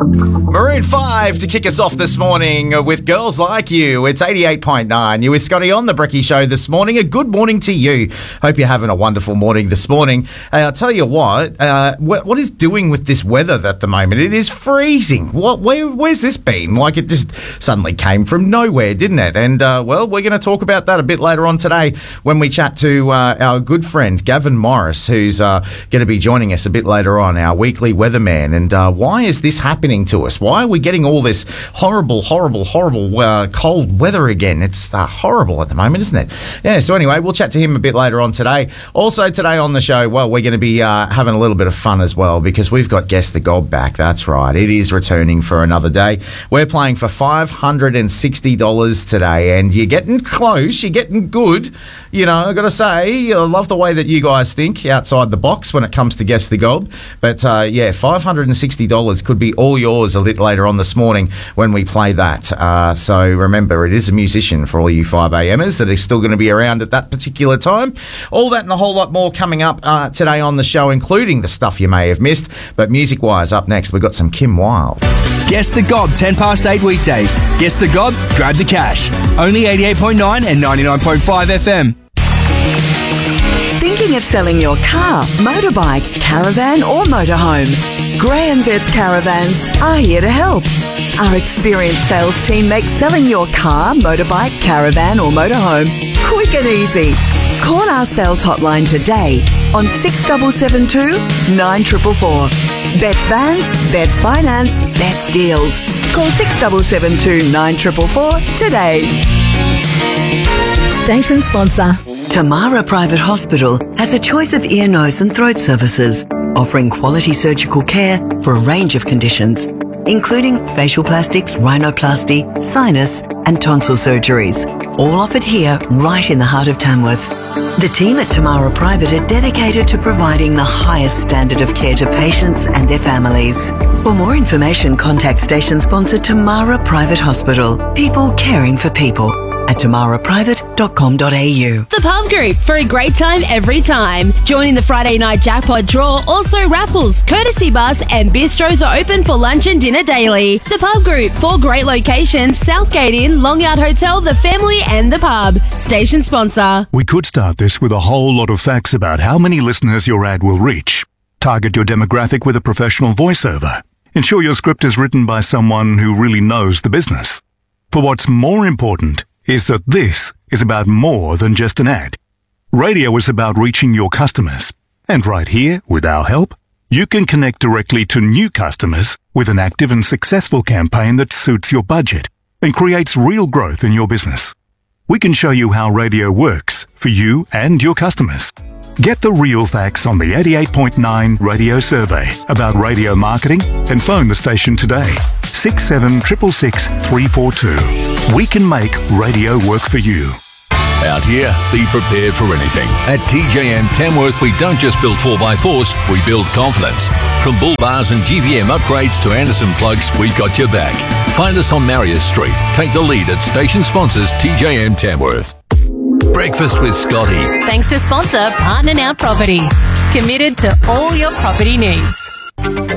Maroon 5 to kick us off this morning with Girls Like You. It's 88.9. You're with Scotty on The Brekkie Show this morning. A good morning to you. Hope you're having a wonderful morning this morning. I'll tell you what is doing with this weather at the moment? It is freezing. Where's this been? Like, it just suddenly came from nowhere, didn't it? And, we're going to talk about that a bit later on today when we chat to our good friend Gavin Morris, who's going to be joining us a bit later on, our weekly weatherman. And why is this happening to us? Why are we getting all this horrible cold weather again? It's horrible at the moment, isn't it? Yeah, so anyway, we'll chat to him a bit later on today. Also today on the show, well, we're going to be having a little bit of fun as well, because we've got Guess the Gob back. That's right. It is returning for another day. We're playing for $560 today, and you're getting close. You're getting good. You know, I've got to say, I love the way that you guys think outside the box when it comes to Guess the Gob. But, yeah, $560 could be all yours a little later on this morning when we play that. So remember, it is a musician for all you 5amers that are still going to be around at that particular time. All that and a whole lot more coming up today on the show, including the stuff you may have missed. But music-wise, up next, we've got some Kim Wilde. Guess the Gob, 8:10 weekdays. Guess the Gob, grab the cash. Only 88.9 and 99.5 FM. Thinking of selling your car, motorbike, caravan or motorhome? Graham Vets Caravans are here to help. Our experienced sales team makes selling your car, motorbike, caravan or motorhome quick and easy. Call our sales hotline today on 6772 9444. Betts Vans, Betts Finance, Betts Deals. Call 6772 9444 today. Station sponsor. Tamara Private Hospital has a choice of ear, nose and throat services, offering quality surgical care for a range of conditions, including facial plastics, rhinoplasty, sinus and tonsil surgeries, all offered here right in the heart of Tamworth. The team at Tamara Private are dedicated to providing the highest standard of care to patients and their families. For more information, contact station sponsor Tamara Private Hospital. People caring for people. At tamaraprivate.com.au. The Pub Group, for a great time every time. Joining the Friday night jackpot draw, also raffles, courtesy bus and bistros are open for lunch and dinner daily. The Pub Group, 4 great locations: Southgate Inn, Long Yard Hotel, The Family and The Pub. Station sponsor. We could start this with a whole lot of facts about how many listeners your ad will reach. Target your demographic with a professional voiceover. Ensure your script is written by someone who really knows the business. For what's more important is that this is about more than just an ad. Radio is about reaching your customers. And right here, with our help, you can connect directly to new customers with an active and successful campaign that suits your budget and creates real growth in your business. We can show you how radio works for you and your customers. Get the real facts on the 88.9 radio survey about radio marketing and phone the station today. 6766 342. We can make radio work for you. Out here, be prepared for anything. At TJM Tamworth, we don't just build 4x4s, we build confidence. From bull bars and GVM upgrades to Anderson plugs, we've got your back. Find us on Marius Street. Take the lead at station sponsors TJM Tamworth. Breakfast with Scotty. Thanks to sponsor Partner Now Property. Committed to all your property needs.